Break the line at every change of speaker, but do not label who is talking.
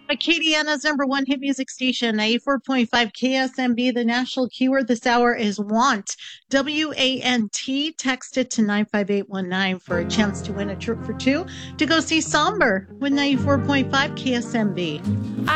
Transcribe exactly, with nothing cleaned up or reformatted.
Acadiana's number one hit music station, ninety-four point five K S M B. The national keyword this hour is want. W A N T. Text it to nine five eight one nine for a chance to win a trip for two to go see Somber with ninety-four point five K S M B.